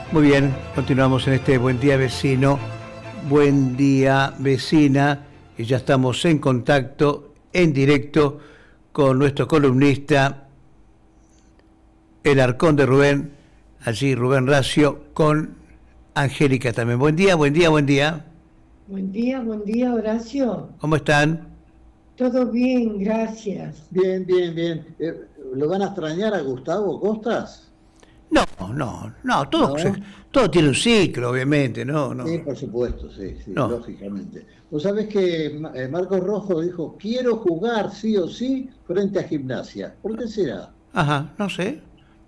Muy bien, continuamos en este Buen Día Vecino, Buen Día Vecina, y ya estamos en contacto, en directo, con nuestro columnista, el Arcón de Rubén, allí Rubén Racio, con Angélica también. Buen día, buen día, buen día. Buen día, Horacio. ¿Cómo están? Todo bien, gracias. Bien, bien, bien. ¿Lo van a extrañar a Gustavo Costas? No, no, no, ¿No? todo tiene un ciclo, obviamente, no, Sí, no, por supuesto, sí, sí, no. lógicamente. Vos sabés que Marcos Rojo dijo, quiero jugar sí o sí frente a Gimnasia. ¿Por qué será? Ajá, no sé.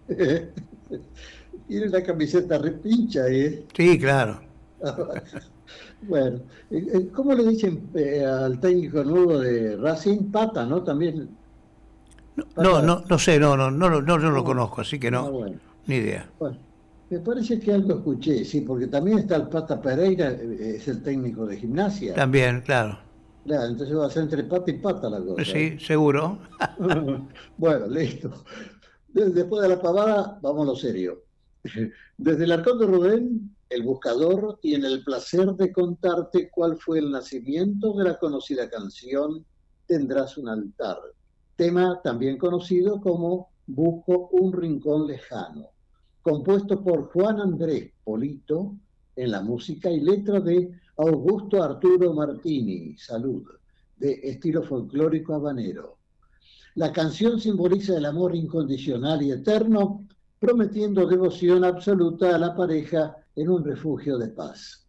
Tiene la camiseta repincha, ¿eh? Sí, claro. Bueno, ¿cómo le dicen al técnico nuevo de Racing? Pata, ¿no? También, No, Pata. no, no sé, no lo No, conozco, así que no, no, bueno. ni idea. Bueno, me parece que algo escuché, sí, porque también está el Pata Pereira, es el técnico de Gimnasia. También, claro. Claro, entonces va a ser entre pata y pata la cosa, ¿eh? Sí, seguro. Bueno, listo. Después de la pavada, vamos a lo serio. Desde el Arcón de Rubén, el buscador tiene el placer de contarte cuál fue el nacimiento de la conocida canción Tendrás un altar, tema también conocido como Busco un rincón lejano, compuesto por Juan Andrés Polito en la música y letra de Augusto Arturo Martini, salud, de estilo folclórico habanero. La canción simboliza el amor incondicional y eterno, prometiendo devoción absoluta a la pareja en un refugio de paz.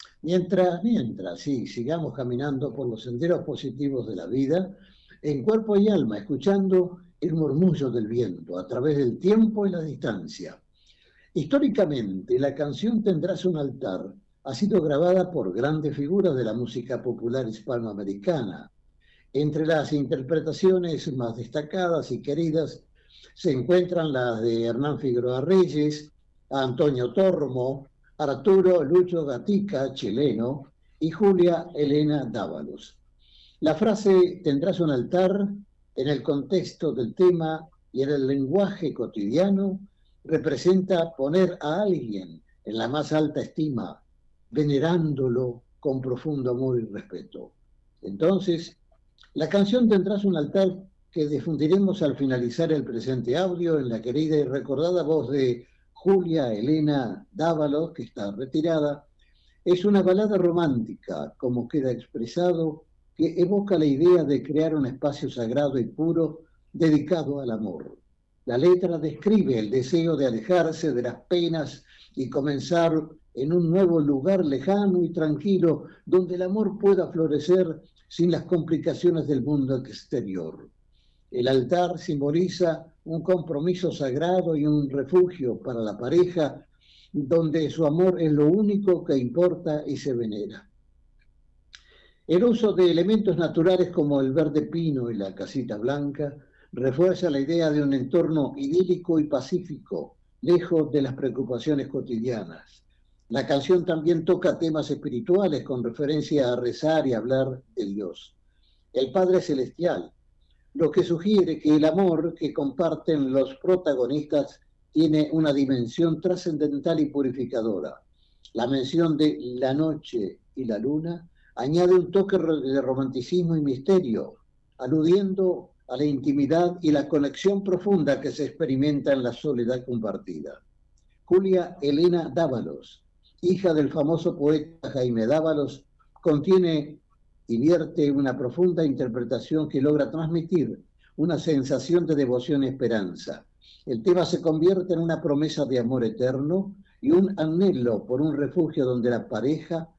Sí, sigamos caminando por los senderos positivos de la vida, en cuerpo y alma, escuchando el murmullo del viento a través del tiempo y la distancia. Históricamente, la canción Tendrás un altar ha sido grabada por grandes figuras de la música popular hispanoamericana. Entre las interpretaciones más destacadas y queridas se encuentran las de Hernán Figueroa Reyes, Antonio Tormo, Arturo Lucho Gatica, chileno, y Julia Elena Dávalos. La frase tendrás un altar en el contexto del tema y en el lenguaje cotidiano representa poner a alguien en la más alta estima, venerándolo con profundo amor y respeto. Entonces, la canción Tendrás un altar que difundiremos al finalizar el presente audio en la querida y recordada voz de Julia Elena Dávalos, que está retirada, es una balada romántica, como queda expresado, que evoca la idea de crear un espacio sagrado y puro dedicado al amor. La letra describe el deseo de alejarse de las penas y comenzar en un nuevo lugar lejano y tranquilo donde el amor pueda florecer sin las complicaciones del mundo exterior. El altar simboliza un compromiso sagrado y un refugio para la pareja donde su amor es lo único que importa y se venera. El uso de elementos naturales como el verde pino y la casita blanca refuerza la idea de un entorno idílico y pacífico, lejos de las preocupaciones cotidianas. La canción también toca temas espirituales con referencia a rezar y hablar de Dios, el Padre Celestial, lo que sugiere que el amor que comparten los protagonistas tiene una dimensión trascendental y purificadora. La mención de la noche y la luna añade un toque de romanticismo y misterio, aludiendo a la intimidad y la conexión profunda que se experimenta en la soledad compartida. Julia Elena Dávalos, hija del famoso poeta Jaime Dávalos, contiene y vierte una profunda interpretación que logra transmitir una sensación de devoción y esperanza. El tema se convierte en una promesa de amor eterno y un anhelo por un refugio donde la pareja